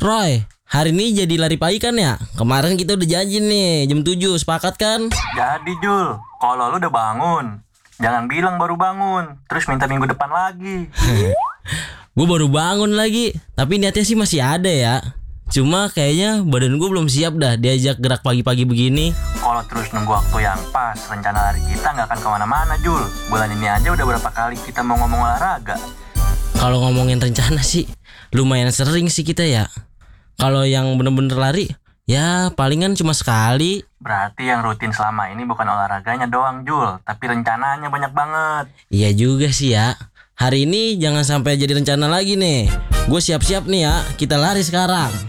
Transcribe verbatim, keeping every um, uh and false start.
Roy, hari ini jadi lari pagi kan ya? Kemarin kita udah janji nih jam tujuh, sepakat kan? Jadi Jul, kalau lu udah bangun, jangan bilang baru bangun, terus minta minggu depan lagi. Gue baru bangun lagi, tapi niatnya sih masih ada ya. Cuma kayaknya badan gue belum siap dah diajak gerak pagi-pagi begini. Kalau terus nunggu waktu yang pas, rencana lari kita nggak akan kemana-mana Jul. Bulan ini aja udah berapa kali kita mau ngomong olahraga. Kalau ngomongin rencana sih, lumayan sering sih kita ya. Kalau yang bener-bener lari, ya palingan cuma sekali. Berarti yang rutin selama ini bukan olahraganya doang Jul, tapi rencananya banyak banget. Iya juga sih ya. Hari ini jangan sampai jadi rencana lagi nih. Gue siap-siap nih ya, kita lari sekarang.